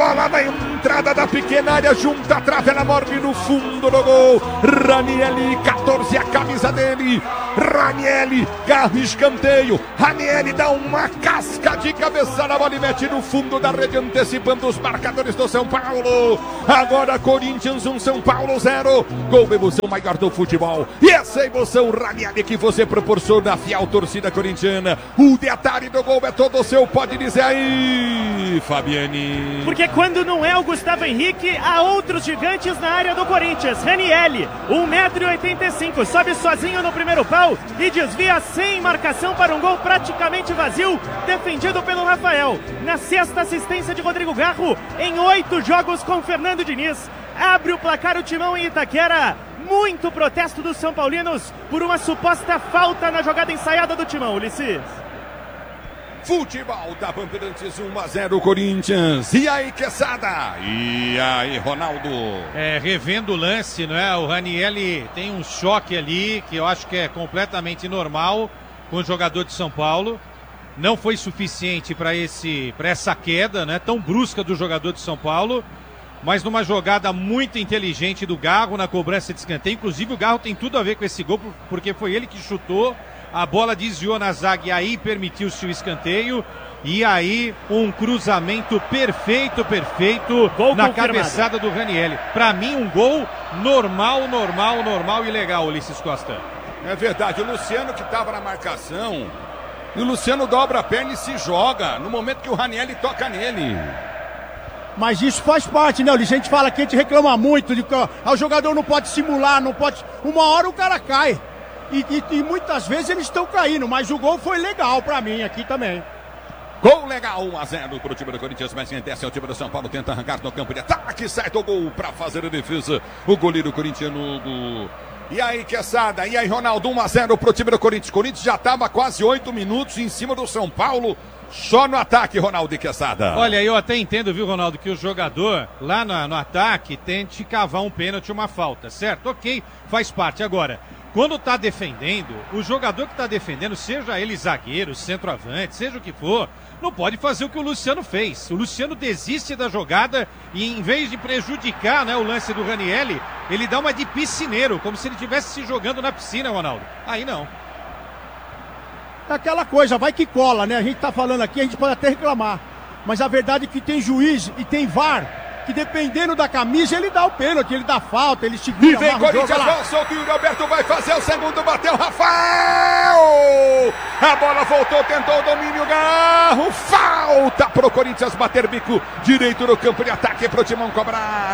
bola na entrada da pequena área, junta a trave, ela morre no fundo do gol. Ranieri, 14, a camisa dele. Ranieri, carro, escanteio. Ranieri dá uma casca de cabeça na bola e mete no fundo da rede, antecipando os marcadores do São Paulo. Agora Corinthians 1, São Paulo 0. Gol, emoção maior do futebol. E essa emoção, Ranieri, que você proporciona a fiel torcida corintiana. O detalhe do gol é todo seu, pode dizer aí, Fabiane. Porque quando não é o Gustavo Henrique, há outros gigantes na área do Corinthians. Ranieri, 1,85 m, sobe sozinho no primeiro pau e desvia sem marcação para um gol praticamente vazio, defendido pelo Rafael. Na sexta assistência de Rodrigo Garro, em 8 jogos com Fernando Diniz. Abre o placar o Timão em Itaquera. Muito protesto dos São Paulinos por uma suposta falta na jogada ensaiada do Timão, Ulisses. Futebol da Bandeirantes 1-0 Corinthians. E aí, Quesada? E aí, Ronaldo? Revendo o lance, não é? O Ranieri tem um choque ali que eu acho que é completamente normal com o jogador de São Paulo. Não foi suficiente para essa queda, né? Tão brusca do jogador de São Paulo. Mas numa jogada muito inteligente do Garro na cobrança de escanteio. Inclusive o Garro tem tudo a ver com esse gol, porque foi ele que chutou. A bola desviou na zaga e aí permitiu-se o escanteio. E aí um cruzamento perfeito gol na confirmado. Cabeçada do Ranieri. Para mim um gol normal e legal, Ulisses Costa. É verdade, o Luciano que estava na marcação. E o Luciano dobra a perna e se joga no momento que o Ranieri toca nele. Mas isso faz parte, né, Ulisses? A gente fala aqui, a gente reclama muito de que o jogador não pode simular, não pode... Uma hora o cara cai. E muitas vezes eles estão caindo, mas o gol foi legal pra mim aqui também. Gol legal, 1-0 pro time do Corinthians, mas quem desce é o time do São Paulo, tenta arrancar no campo de ataque, sai do gol pra fazer a defesa. O goleiro corintiano E aí, Quesada, e aí, Ronaldo, 1-0 pro time do Corinthians. O Corinthians já estava quase 8 minutos em cima do São Paulo. Só no ataque, Ronaldo e Quesada. Olha, eu até entendo, viu, Ronaldo, que o jogador lá no ataque tente cavar um pênalti, uma falta, certo? Ok, faz parte. Agora, quando tá defendendo, o jogador que tá defendendo, seja ele zagueiro, centroavante, seja o que for, não pode fazer o que o Luciano fez. O Luciano desiste da jogada e em vez de prejudicar, né, o lance do Ranieri, ele dá uma de piscineiro, como se ele estivesse se jogando na piscina, Ronaldo. Aí não. É aquela coisa, vai que cola, né? A gente tá falando aqui, a gente pode até reclamar. Mas a verdade é que tem juiz e tem VAR, que dependendo da camisa, ele dá o pênalti, ele dá falta, ele segura. E vem Corinthians, bola solta, o Roberto vai fazer o segundo, bateu, Rafael! A bola voltou, tentou o domínio, Garro, falta pro Corinthians bater bico direito no campo de ataque pro Timão cobrar.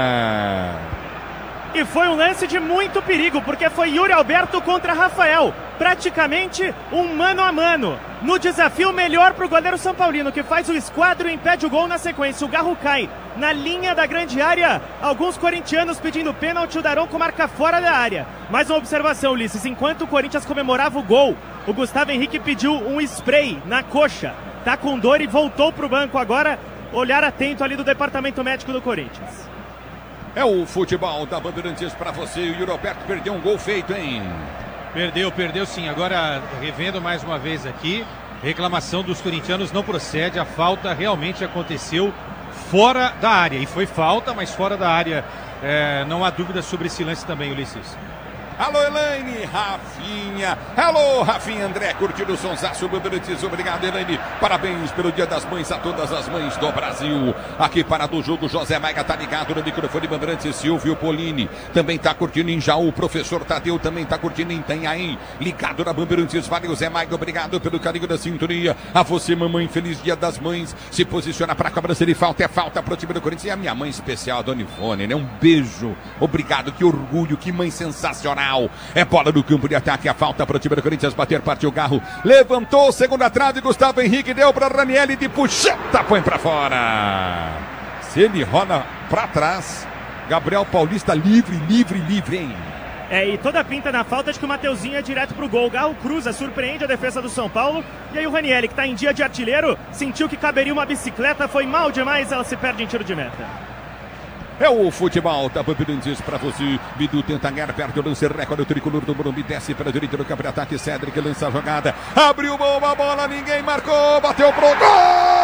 E foi um lance de muito perigo, porque foi Yuri Alberto contra Rafael. Praticamente um mano a mano. No desafio melhor para o goleiro São Paulino, que faz o esquadro e impede o gol na sequência. O Garro cai na linha da grande área. Alguns corintianos pedindo pênalti, o Daronco marca fora da área. Mais uma observação, Ulisses. Enquanto o Corinthians comemorava o gol, o Gustavo Henrique pediu um spray na coxa. Tá com dor e voltou para o banco agora. Olhar atento ali do departamento médico do Corinthians. É o futebol da Bandeirantes para você. O Roberto perdeu um gol feito, hein? Perdeu sim. Agora, revendo mais uma vez aqui, reclamação dos corintianos não procede. A falta realmente aconteceu fora da área. E foi falta, mas fora da área. Não há dúvida sobre esse lance também, Ulisses. Alô, Elaine, Rafinha. Alô, Rafinha, André, curtindo o sonsaço Bandeirantes. Obrigado, Elaine. Parabéns pelo Dia das Mães a todas as mães do Brasil. Aqui para do jogo, José Maiga tá ligado no microfone Bandeirantes. Silvio Polini também tá curtindo em Jaú. O professor Tadeu também tá curtindo em Itanhaém. Ligado na Bandeirantes. Valeu, Zé Maiga. Obrigado pelo carinho da sintonia. A você, mamãe. Feliz Dia das Mães. Se posiciona para a cobrança de falta. É falta pro time do Corinthians. E a minha mãe especial, a Dona Ivone, né? Um beijo. Obrigado. Que orgulho. Que mãe sensacional. É bola no campo de ataque, a falta para o time do Corinthians bater, partiu o Garro, levantou, segunda trave, Gustavo Henrique deu para Ranieri de puxeta, põe para fora. Se ele rola para trás, Gabriel Paulista livre, hein? E toda a pinta na falta de que o Mateuzinho é direto pro gol. O Garro cruza, surpreende a defesa do São Paulo. E aí o Ranieri, que tá em dia de artilheiro, sentiu que caberia uma bicicleta, foi mal demais, ela se perde em tiro de meta. É o futebol da Bandeirantes para você. Bidu tenta ganhar perto do lance recorde. O tricolor do Morumbi desce para a direita do campo de ataque. Cédric lança a jogada. Abriu boa bola, ninguém marcou. Bateu pro gol!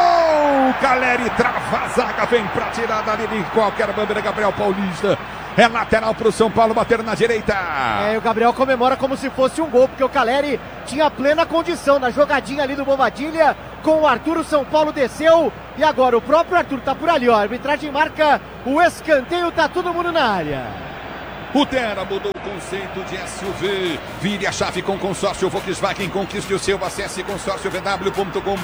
Gol! Caleri trava a zaga, vem pra tirar dali de qualquer bandeira. Gabriel Paulista. É lateral pro São Paulo, bater na direita. O Gabriel comemora como se fosse um gol, porque o Caleri tinha plena condição na jogadinha ali do Bobadilha. Com o Arthur, o São Paulo desceu. E agora o próprio Arthur tá por ali, ó. A arbitragem marca o escanteio, tá todo mundo na área. O Terra mudou o conceito de SUV. Vire a chave com consórcio Volkswagen. Conquiste o seu. Acesse consórciovw.com.br.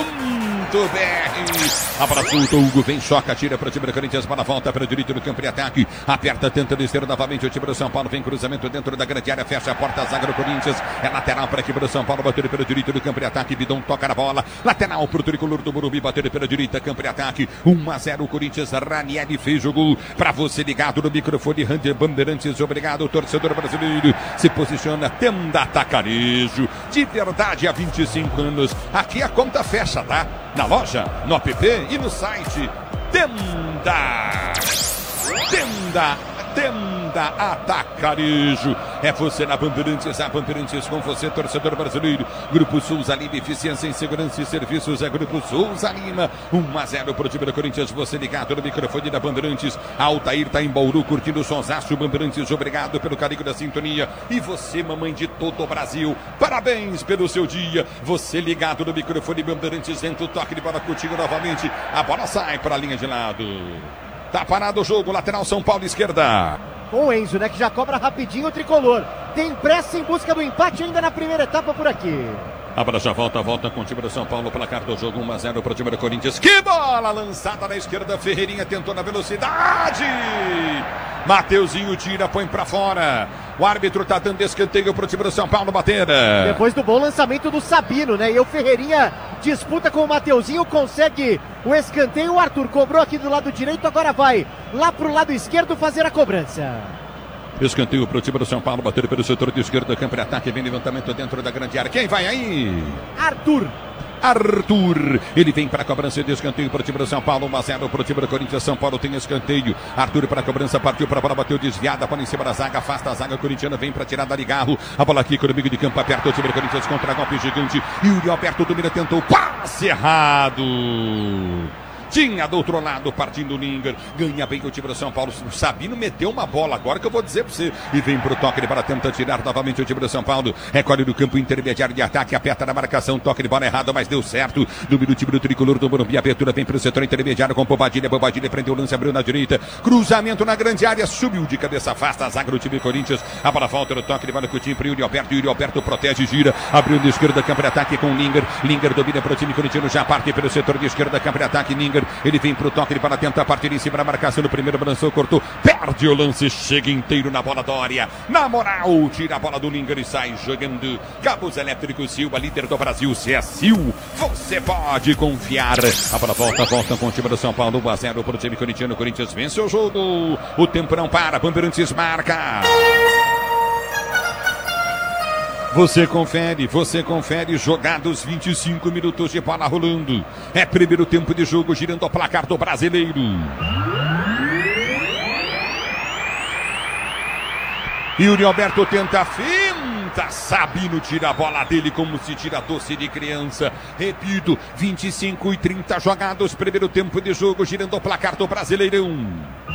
A bola solta, o Hugo vem, choca, tira para o time do Corinthians, para a volta para o direito do campo de ataque. Aperta, tenta descer novamente o time do São Paulo. Vem cruzamento dentro da grande área, fecha a porta, a zaga do Corinthians. É lateral para a equipe do São Paulo, bater pelo direito do campo de ataque. Bidon toca na bola. Lateral para o tricolor do Morumbi, bater pela direita, campo de ataque. 1-0 Corinthians. Ranieri fez o gol. Para você ligado no microfone, Ranger Bandeirantes. Obrigado, torcedor brasileiro. Se posiciona Tenda Atacarejo. De verdade, há 25 anos. Aqui a conta fecha, tá? Na loja, no app e no site. Tenda Atacarejo. É você na Bandeirantes, a Bandeirantes com você, torcedor brasileiro. Grupo Souza Lima, eficiência em segurança e serviços. É Grupo Souza Lima. 1-0 pro time do Corinthians. Você ligado no microfone da Bandeirantes. Altair tá em Bauru curtindo o sonsaço. Bandeirantes, obrigado pelo carinho da sintonia. E você, mamãe de todo o Brasil, parabéns pelo seu dia. Você ligado no microfone Bandeirantes, entra o toque de bola contigo novamente. A bola sai para a linha de lado. Tá parado o jogo, lateral São Paulo, esquerda. Com o Enzo, né, que já cobra rapidinho o tricolor. Tem pressa em busca do empate ainda na primeira etapa por aqui. A bola já volta com o time do São Paulo, placar do jogo 1-0 para o time do Corinthians. Que bola lançada na esquerda, Ferreirinha tentou na velocidade. Mateuzinho tira, põe para fora. O árbitro tá dando escanteio pro time do São Paulo bater. Depois do bom lançamento do Sabino, né? E o Ferreirinha disputa com o Mateuzinho, consegue o escanteio. O Arthur cobrou aqui do lado direito, agora vai lá pro lado esquerdo fazer a cobrança. Escanteio pro time do São Paulo, bater pelo setor de esquerda, campo de ataque, vem levantamento dentro da grande área. Quem vai aí? Arthur, ele vem para a cobrança de escanteio para o time do São Paulo, 1-0 para o time do Corinthians. São Paulo tem escanteio. Arthur para a cobrança, partiu para a bola, bateu desviada, bola em cima da zaga, afasta a zaga corintiana, vem para tirar da Garro. A bola aqui com o meio de campo, aperta o time do Corinthians contra golpe gigante. Yuri Alberto domina, tentou, passe errado. Tinha do outro lado, partindo o Linger. Ganha bem o time do São Paulo. O Sabino meteu uma bola agora que eu vou dizer para você. E vem pro toque de bola, tenta tirar novamente o time do São Paulo. Recolhe do campo intermediário de ataque, aperta na marcação, toque de bola errado, mas deu certo. Domina o time do tricolor do Morumbi. Abertura vem pro setor intermediário com Bobadilha. Bobadilha prendeu o lance, abriu na direita. Cruzamento na grande área, subiu de cabeça, afasta a zaga do time do Corinthians. A bola volta no toque de bola com o time pro Yuri Alberto. Yuri Alberto protege, gira. Abriu de esquerda, campo de ataque com o Linger. Linger domina pro time corintiano, já parte pelo setor de esquerda, campo de ataque. Linger, ele vem pro toque de bola, tenta partir em cima da marcação. No primeiro balançou, cortou, perde o lance, chega inteiro na bola Dória. Na moral, tira a bola do Linger e sai jogando. Cabos Elétricos Silva, líder do Brasil, CSU. Você pode confiar. A bola volta com o time do São Paulo, 1-0 para o time corintiano. Corinthians vence o jogo. O tempo não para, Bandeirantes marca. Você confere, jogados 25 minutos de bola rolando. É primeiro tempo de jogo, girando o placar do brasileiro. Yuri Alberto tenta a finta, Sabino tira a bola dele como se tira doce de criança. Repito, 25 e 30 jogados, primeiro tempo de jogo, girando o placar do Brasileirão.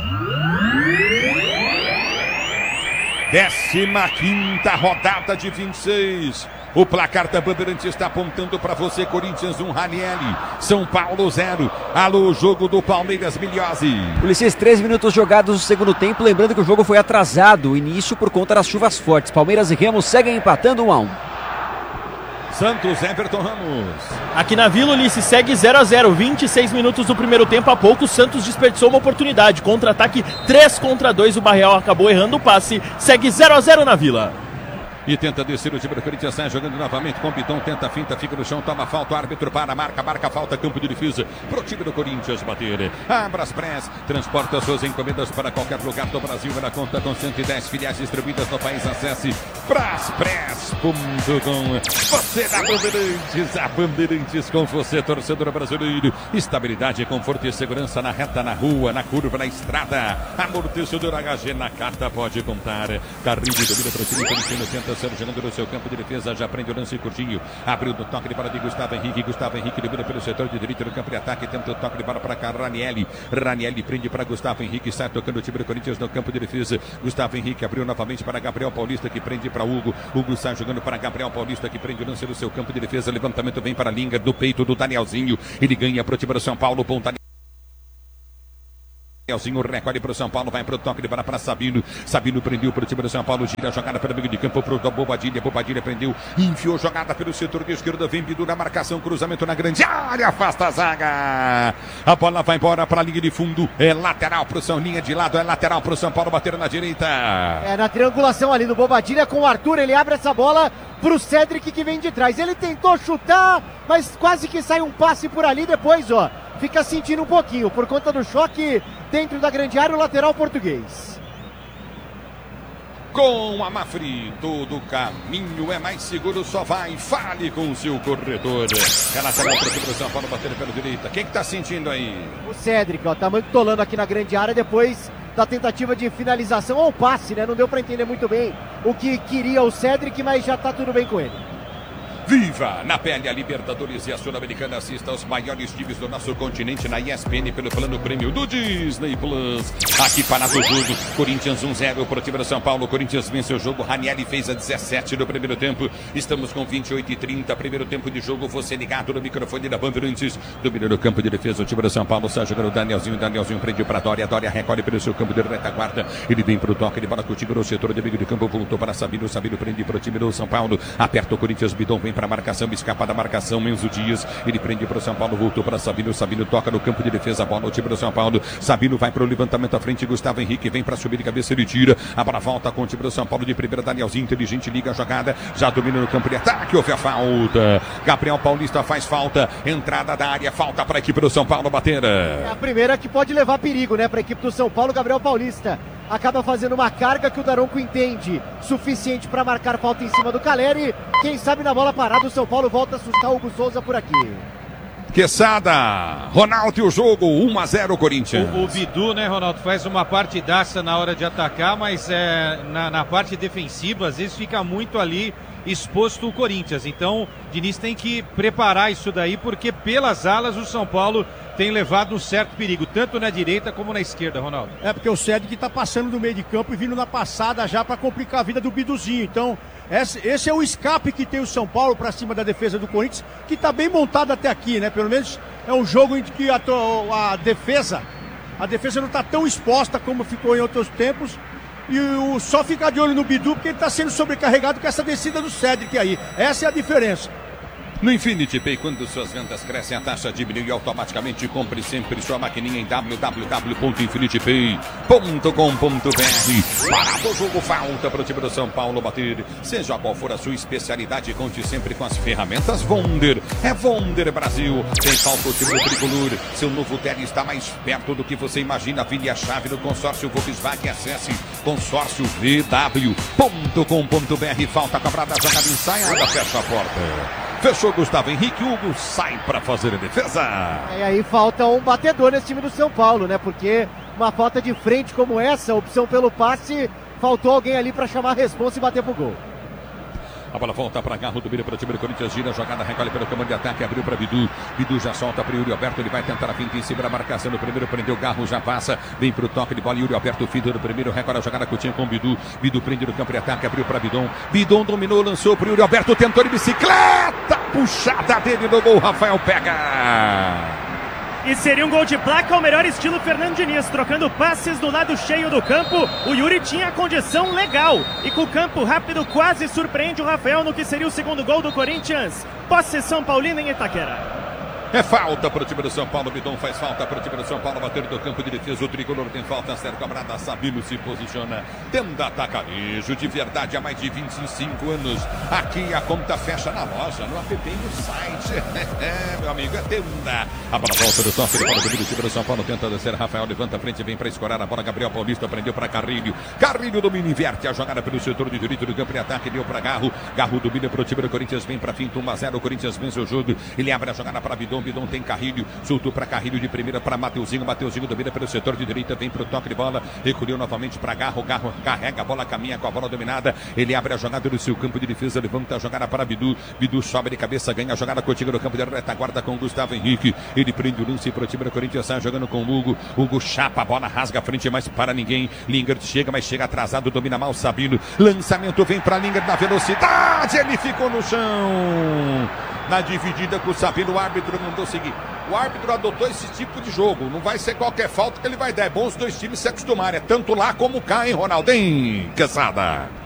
15ª rodada de 26. O placar da Bandeirantes está apontando para você, Corinthians 1, Ranieri, São Paulo 0. Alô, jogo do Palmeiras, Milhose. Ulisses, 13 minutos jogados no segundo tempo, lembrando que o jogo foi atrasado, início por conta das chuvas fortes. Palmeiras e Remo seguem empatando 1-1. Santos, Everton Ramos. Aqui na Vila, Ulisses, segue 0-0, 26 minutos do primeiro tempo. Há pouco o Santos desperdiçou uma oportunidade, contra-ataque 3-2, o Barreal acabou errando o passe, segue 0-0 na Vila. E tenta descer o time do Corinthians, sai jogando novamente com o Pitão, tenta a finta, fica no chão, toma falta, o árbitro para, marca falta, campo de defesa pro time do Corinthians bater. Abraspress transporta suas encomendas para qualquer lugar do Brasil, na conta com 110 filiais distribuídas no país. Acesse braspress.com. Você da Bandeirantes, a Bandeirantes com você, torcedor brasileiro. Estabilidade, conforto e segurança na reta, na rua, na curva, na estrada. Amortecedor HG na carta, pode contar. Carrinho domina para o time corintiano, tenta Marcelo jogando no seu campo de defesa, já prende o lance curtinho. Abriu no toque de bola de Gustavo Henrique. Gustavo Henrique domina pelo setor de direito no campo de ataque. Tenta o toque de bola para cá, Ranieri. Ranieri prende para Gustavo Henrique. Sai tocando o time do Corinthians no campo de defesa. Gustavo Henrique abriu novamente para Gabriel Paulista, que prende para Hugo. Hugo sai jogando para Gabriel Paulista, que prende o lance no seu campo de defesa. Levantamento vem para a linha do peito do Danielzinho. Ele ganha para o time do São Paulo. Ponta Danielzinho recolhe para o São Paulo, vai para o toque de bola para Sabino. Sabino prendeu para o time do São Paulo, gira a jogada pelo meio de campo para o Bobadilha. Bobadilha prendeu, enfiou jogada pelo setor de esquerda, vem Bidu na marcação, cruzamento na grande área, afasta a zaga. A bola vai embora para a linha de fundo, é lateral para o São, linha de lado, é lateral para o São Paulo, bater na direita. É na triangulação ali do Bobadilha com o Arthur, ele abre essa bola para o Cedric que vem de trás. Ele tentou chutar, mas quase que sai um passe por ali, depois, ó, fica sentindo um pouquinho, por conta do choque dentro da grande área, o lateral português. Com a Mafri, todo caminho é mais seguro, só vai, fale com o seu corretor. É lateral para o São Paulo, bater pela direita. Quem que tá sentindo aí? O Cedric, ó, tá manitolando aqui na grande área, depois da tentativa de finalização ou passe, né? Não deu para entender muito bem o que queria o Cedric, mas já tá tudo bem com ele. Viva na pele a Libertadores e a Sul-Americana. Assista aos maiores times do nosso continente na ESPN pelo plano prêmio do Disney Plus. Aqui parado o jogo, Corinthians 1-0 para o time do São Paulo. Corinthians vence o jogo, Ranieri fez a 17 do primeiro tempo. Estamos com 28:30, primeiro tempo de jogo. Você ligado no microfone da Bandeirantes. Domina no campo de defesa o time do São Paulo. Sai jogando o Danielzinho. Danielzinho prende para Dória. Dória recolhe pelo seu campo de retaguarda. Ele vem para o toque de bola contigo no setor de meio de campo. Voltou para Sabino. Sabino prende para o time do São Paulo. Aperta o Corinthians. Bidon vem para a marcação, escapa da marcação, Enzo Dias, ele prende para o São Paulo, voltou para Sabino, Sabino toca no campo de defesa, a bola no time do São Paulo, Sabino vai para o levantamento à frente, Gustavo Henrique vem para subir de cabeça, ele tira, a bola volta com o time do São Paulo de primeira, Danielzinho, inteligente, liga a jogada, já domina no campo de ataque, houve a falta, Gabriel Paulista faz falta, entrada da área, falta para a equipe do São Paulo bater. É a primeira que pode levar perigo, né, para a equipe do São Paulo. Gabriel Paulista acaba fazendo uma carga que o Daronco entende suficiente para marcar falta em cima do Caleri. Quem sabe na bola parada o São Paulo volta a assustar o Hugo Souza por aqui. Quesada, Ronaldo e o jogo, 1-0 Corinthians. O Bidu, né, Ronaldo, faz uma partidaça na hora de atacar, mas na parte defensiva, às vezes fica muito ali exposto o Corinthians. Então, o Diniz tem que preparar isso daí, porque pelas alas o São Paulo tem levado um certo perigo, tanto na direita como na esquerda, Ronaldo. É porque o Cedric tá passando do meio de campo e vindo na passada já para complicar a vida do Biduzinho. Então, esse é o escape que tem o São Paulo para cima da defesa do Corinthians, que tá bem montado até aqui, né? Pelo menos é um jogo em que a defesa não tá tão exposta como ficou em outros tempos. E só ficar de olho no Bidu, porque ele tá sendo sobrecarregado com essa descida do Cedric aí. Essa é a diferença. No Infinity Pay, quando suas vendas crescem, a taxa diminui automaticamente. Compre sempre sua maquininha em www.infinitypay.com.br. Parado o jogo, falta para o time do São Paulo bater. Seja qual for a sua especialidade, conte sempre com as ferramentas Wonder. É Wonder Brasil. Tem falta o time do tricolor. Seu novo tele está mais perto do que você imagina. Vire a chave do consórcio Volkswagen. Acesse consórciovw.com.br. Falta cobrada, jogada ensaiada, fecha a porta. Fechou Gustavo Henrique, Hugo sai para fazer a defesa. E aí falta um batedor nesse time do São Paulo, né? Porque uma falta de frente como essa, opção pelo passe, faltou alguém ali para chamar a responsa e bater pro gol. A bola volta para Garro, domina para o time do Corinthians, gira a jogada, recolhe pelo comando de ataque, abriu para Bidu. Bidu já solta para Yuri Alberto, ele vai tentar a finta em cima da marcação do primeiro, prendeu Garro, já passa, vem para o toque de bola, Yuri Alberto, finta do primeiro, recolhe a jogada curtinha com Bidu. Bidu prende no campo de ataque, abriu para Bidon. Bidon dominou, lançou para Yuri Alberto, tentou de bicicleta, puxada dele no gol, Rafael pega. E seria um gol de placa ao melhor estilo Fernando Diniz, trocando passes do lado cheio do campo. O Yuri tinha a condição legal e com o campo rápido quase surpreende o Rafael no que seria o segundo gol do Corinthians. Posse São Paulino em Itaquera. É falta para o time do São Paulo, Bidon faz falta para o time do São Paulo, bater do campo de defesa, o tricolor tem falta, certo, cobrada, Sabino se posiciona, Tenda Atacarejo, de verdade há mais de 25 anos, aqui a conta fecha na loja, no app e no site, meu amigo, é Tenda. A bola volta do toque, bola do time do São Paulo, tenta descer, Rafael levanta a frente, vem para escorar a bola, Gabriel Paulista prendeu para Carrilho, Carrilho domina, inverte a jogada pelo setor de direito do campo de ataque, deu para Garro, Garro domina para o time do Corinthians, vem para finta, 1-0, o Corinthians vence o jogo, ele abre a jogada para Bidon, Bidon tem Carrilho, soltou para Carrilho de primeira para Mateuzinho domina pelo setor de direita, vem pro toque de bola, recolheu novamente para Garro, Garro carrega a bola, caminha com a bola dominada, ele abre a jogada do seu campo de defesa, levanta a jogada para Bidu, Bidu sobe de cabeça, ganha a jogada contigo no campo de retaguarda com o Gustavo Henrique, ele prende o lance para o time do Corinthians, sai jogando com o Hugo chapa a bola, rasga a frente, mas para ninguém, Lingard chega, mas chega atrasado, domina mal Sabino, lançamento vem para Lingard na velocidade, ele ficou no chão. Na dividida com o Sabino, o árbitro mandou seguir. O árbitro adotou esse tipo de jogo. Não vai ser qualquer falta que ele vai dar. É bom os dois times se acostumarem. É tanto lá como cá, hein, Ronaldinho? Quesada.